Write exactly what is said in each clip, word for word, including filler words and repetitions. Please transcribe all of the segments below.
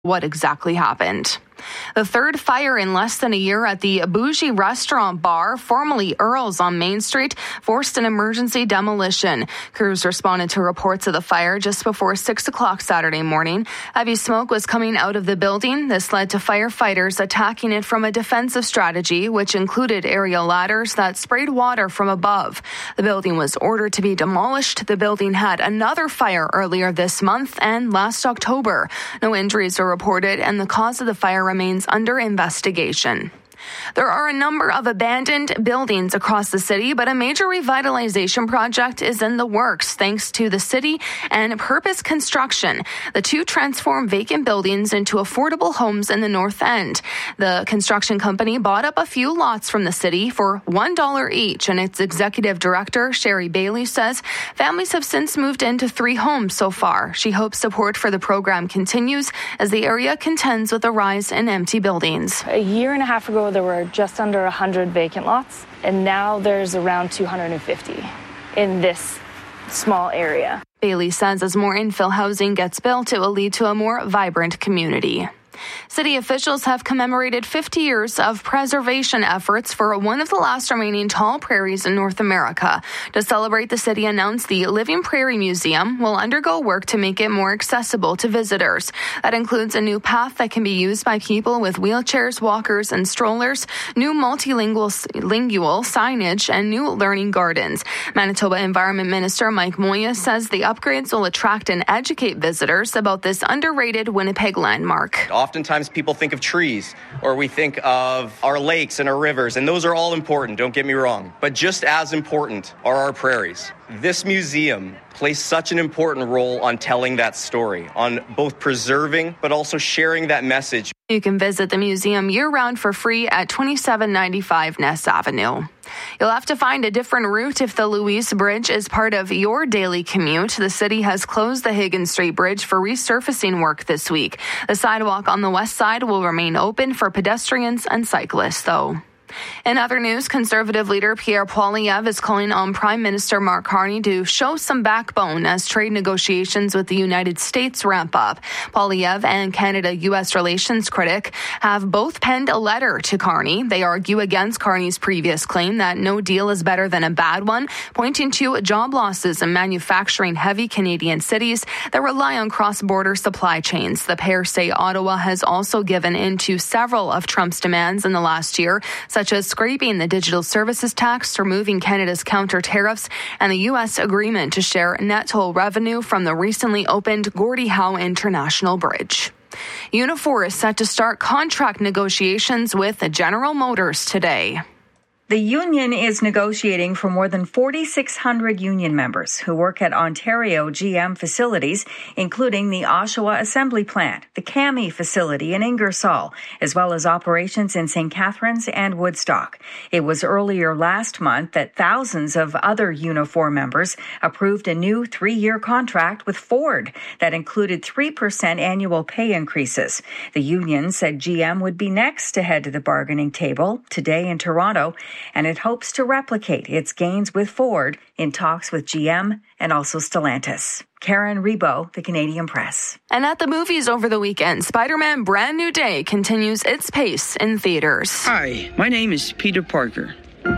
what exactly happened. The third fire in less than a year at the Bougie Restaurant Bar, formerly Earl's on Main Street, forced an emergency demolition. Crews responded to reports of the fire just before six o'clock Saturday morning. Heavy smoke was coming out of the building. This led to firefighters attacking it from a defensive strategy, which included aerial ladders that sprayed water from above. The building was ordered to be demolished. The building had another fire earlier this month and last October. No injuries were reported, and the cause of the fire remains under investigation. There are a number of abandoned buildings across the city, but a major revitalization project is in the works thanks to the city and Purpose Construction. The two transform vacant buildings into affordable homes in the North End. The construction company bought up a few lots from the city for one dollar each, and its executive director, Sherry Bailey, says families have since moved into three homes so far. She hopes support for the program continues as the area contends with a rise in empty buildings. A year and a half ago, there were just under one hundred vacant lots, and now there's around two hundred fifty in this small area. Bailey says as more infill housing gets built, it will lead to a more vibrant community. City officials have commemorated fifty years of preservation efforts for one of the last remaining tall prairies in North America. To celebrate, the city announced the Living Prairie Museum will undergo work to make it more accessible to visitors. That includes a new path that can be used by people with wheelchairs, walkers, and strollers, new multilingual lingual signage, and new learning gardens. Manitoba Environment Minister Mike Moya says the upgrades will attract and educate visitors about this underrated Winnipeg landmark. Oftentimes people think of trees, or we think of our lakes and our rivers, and those are all important, don't get me wrong. But just as important are our prairies. This museum plays such an important role on telling that story, on both preserving but also sharing that message. You can visit the museum year-round for free at twenty-seven ninety-five Ness Avenue. You'll have to find a different route if the Louise Bridge is part of your daily commute. The city has closed the Higgins Street Bridge for resurfacing work this week. The sidewalk on the west side will remain open for pedestrians and cyclists, though. In other news, Conservative leader Pierre Poilievre is calling on Prime Minister Mark Carney to show some backbone as trade negotiations with the United States ramp up. Poilievre and Canada-U S relations critic have both penned a letter to Carney. They argue against Carney's previous claim that no deal is better than a bad one, pointing to job losses in manufacturing-heavy Canadian cities that rely on cross-border supply chains. The pair say Ottawa has also given in to several of Trump's demands in the last year, such such as scraping the digital services tax, removing Canada's counter tariffs, and the U S agreement to share net toll revenue from the recently opened Gordie Howe International Bridge. Unifor is set to start contract negotiations with General Motors today. The union is negotiating for more than forty-six hundred union members who work at Ontario G M facilities, including the Oshawa Assembly Plant, the C A M I facility in Ingersoll, as well as operations in Saint Catharines and Woodstock. It was earlier last month that thousands of other Unifor members approved a new three-year contract with Ford that included three percent annual pay increases. The union said G M would be next to head to the bargaining table today in Toronto, and it hopes to replicate its gains with Ford in talks with G M and also Stellantis. Karen Rebo, The Canadian Press. And at the movies over the weekend, Spider-Man Brand New Day continues its pace in theaters. Hi, my name is Peter Parker.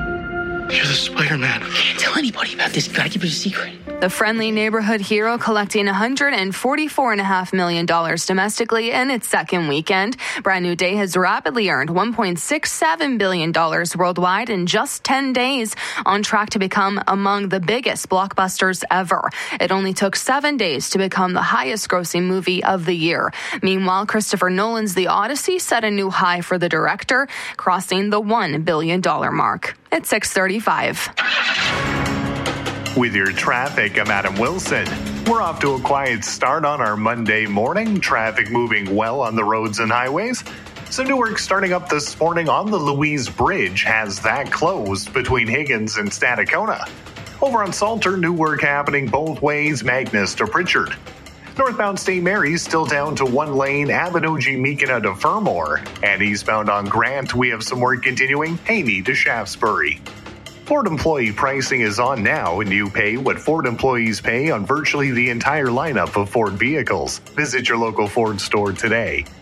You're the Spider-Man. Can't tell anybody about this. Gotta keep it a secret. The friendly neighborhood hero collecting one hundred forty-four point five million dollars domestically in its second weekend. Brand New Day has rapidly earned one point six seven billion dollars worldwide in just ten days, on track to become among the biggest blockbusters ever. It only took seven days to become the highest grossing movie of the year. Meanwhile, Christopher Nolan's The Odyssey set a new high for the director, crossing the one billion dollars mark. It's six thirty-five. With your traffic, I'm Adam Wilson. We're off to a quiet start on our Monday morning. Traffic moving well on the roads and highways. Some new work starting up this morning on the Louise Bridge has that closed between Higgins and Stadacona. Over on Salter, new work happening both ways, Magnus to Pritchard. Northbound Saint Mary's still down to one lane, Abinogi-Meekina to Fermor. And eastbound on Grant, we have some work continuing, Haney to Shaftesbury. Ford employee pricing is on now, and you pay what Ford employees pay on virtually the entire lineup of Ford vehicles. Visit your local Ford store today.